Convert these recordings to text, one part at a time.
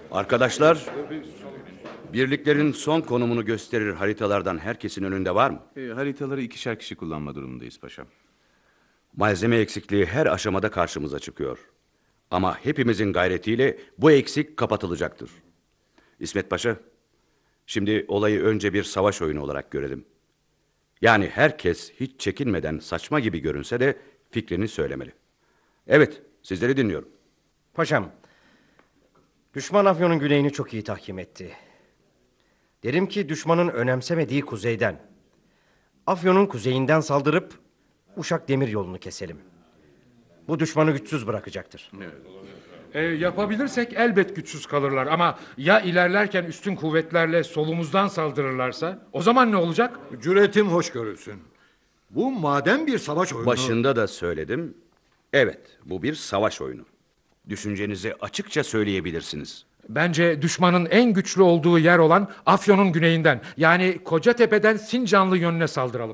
Arkadaşlar, birliklerin son konumunu gösterir haritalardan herkesin önünde var mı? Haritaları 2'şer kişi kullanma durumundayız paşam. Malzeme eksikliği her aşamada karşımıza çıkıyor. Ama hepimizin gayretiyle bu eksik kapatılacaktır. İsmet Paşa, şimdi olayı önce bir savaş oyunu olarak görelim. Yani herkes hiç çekinmeden, saçma gibi görünse de fikrini söylemeli. Evet, sizleri dinliyorum. Paşam, düşman Afyon'un güneyini çok iyi tahkim etti. Derim ki düşmanın önemsemediği kuzeyden, Afyon'un kuzeyinden saldırıp Uşak Demiryolu'nu keselim. Bu düşmanı güçsüz bırakacaktır. Yapabilirsek elbet güçsüz kalırlar ama ya ilerlerken üstün kuvvetlerle solumuzdan saldırırlarsa o zaman ne olacak? Cüretim hoş görülsün. Bu madem bir savaş oyunu... Başında da söyledim. Evet, bu bir savaş oyunu. Düşüncenizi açıkça söyleyebilirsiniz. Bence düşmanın en güçlü olduğu yer olan Afyon'un güneyinden, yani Kocatepe'den Sincanlı yönüne saldıralım.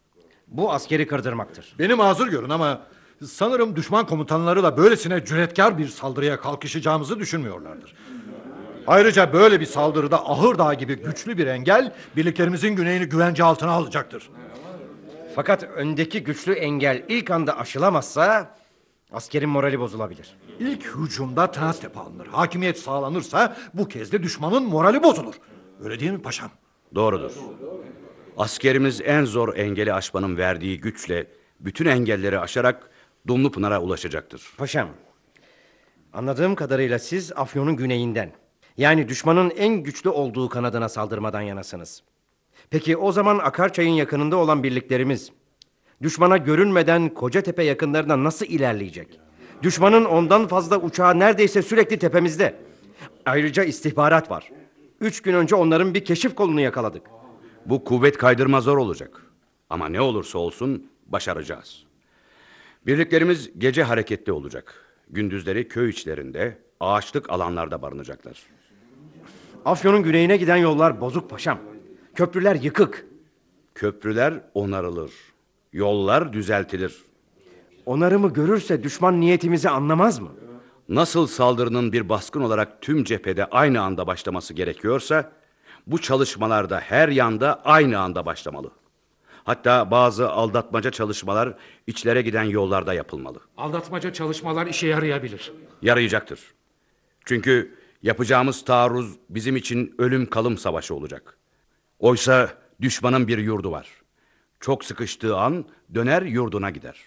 Bu askeri kırdırmaktır. Beni mazur görün ama sanırım düşman komutanları da böylesine cüretkar bir saldırıya kalkışacağımızı düşünmüyorlardır. Ayrıca böyle bir saldırıda Ahırdağ gibi güçlü bir engel birliklerimizin güneyini güvence altına alacaktır. Fakat öndeki güçlü engel ilk anda aşılamazsa askerin morali bozulabilir. İlk hücumda Traztepe alınır. Hakimiyet sağlanırsa bu kez de düşmanın morali bozulur. Öyle değil mi paşam? Doğrudur. Askerimiz en zor engeli aşmanın verdiği güçle bütün engelleri aşarak Dumlupınar'a ulaşacaktır. Paşam, anladığım kadarıyla siz Afyon'un güneyinden, yani düşmanın en güçlü olduğu kanadına saldırmadan yanasınız. Peki o zaman Akarçay'ın yakınında olan birliklerimiz düşmana görünmeden Kocatepe yakınlarına nasıl ilerleyecek? Düşmanın ondan fazla uçağı neredeyse sürekli tepemizde. Ayrıca istihbarat var. 3 gün önce onların bir keşif kolunu yakaladık. Bu kuvvet kaydırma zor olacak. Ama ne olursa olsun başaracağız. Birliklerimiz gece hareketli olacak. Gündüzleri köy içlerinde, ağaçlık alanlarda barınacaklar. Afyon'un güneyine giden yollar bozuk paşam. Köprüler yıkık. Köprüler onarılır. Yollar düzeltilir. Onarımı görürse düşman niyetimizi anlamaz mı? Nasıl saldırının bir baskın olarak tüm cephede aynı anda başlaması gerekiyorsa, bu çalışmalarda her yanda aynı anda başlamalı. Hatta bazı aldatmaca çalışmalar içlere giden yollarda yapılmalı. Aldatmaca çalışmalar işe yarayabilir. Yarayacaktır. Çünkü yapacağımız taarruz bizim için ölüm kalım savaşı olacak. Oysa düşmanın bir yurdu var. Çok sıkıştığı an döner yurduna gider.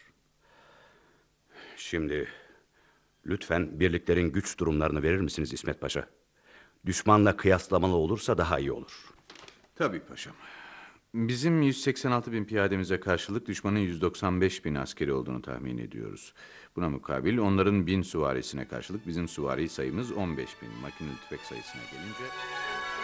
Şimdi lütfen birliklerin güç durumlarını verir misiniz İsmet Paşa? Düşmanla kıyaslamalı olursa daha iyi olur. Tabii paşam. Bizim 186 bin piyademize karşılık düşmanın 195 bin askeri olduğunu tahmin ediyoruz. Buna mukabil onların 1000 süvarisine karşılık bizim süvari sayımız 15 bin. Makineli tüfek sayısına gelince...